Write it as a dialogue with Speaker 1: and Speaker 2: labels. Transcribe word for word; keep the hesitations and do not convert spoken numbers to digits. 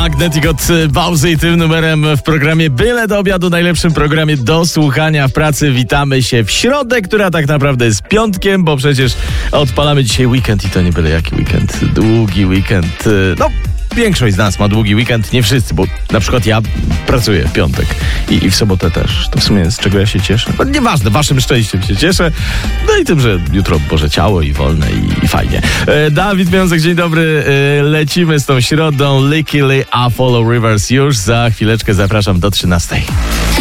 Speaker 1: Magnetic od Bowsy i tym numerem w programie Byle do obiadu, najlepszym programie do słuchania w pracy. Witamy się w środę, która tak naprawdę jest piątkiem, bo przecież odpalamy dzisiaj weekend i to nie byle jaki weekend. Długi weekend. No, większość z nas ma długi weekend, nie wszyscy, bo na przykład ja pracuję w piątek i, i w sobotę też. To w sumie z czego ja się cieszę. No, nieważne, waszym szczęściem się cieszę. No i tym, że jutro Boże Ciało i wolne i, i fajnie. E, Dawid Wiązek, dzień dobry. E, lecimy z tą środą. Licky Lee, A Follow Rivers już za chwileczkę. Zapraszam do trzynastej.